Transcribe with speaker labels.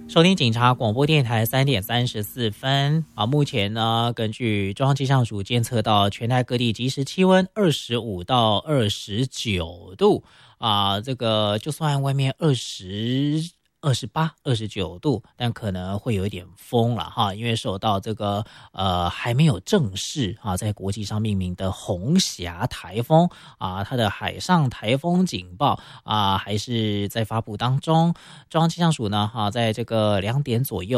Speaker 1: 收听警察广播电台3:34啊，目前呢，根据中央气象署监测到全台各地即时气温25到29度啊，这个就算外面28、29度，但可能会有一点风了哈，因为受到这个还没有正式啊在国际上命名的红霞台风啊，它的海上台风警报啊还是在发布当中。中央气象署呢在这个2点左右